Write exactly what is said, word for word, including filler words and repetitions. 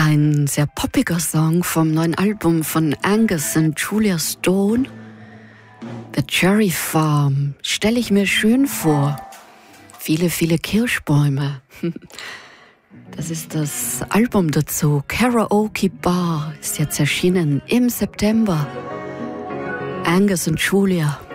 Ein sehr poppiger Song vom neuen Album von Angus und Julia Stone. The Cherry Farm stelle ich mir schön vor. Viele, viele Kirschbäume. Das ist das Album dazu. Karaoke Bar ist jetzt erschienen im September. Angus und Julia.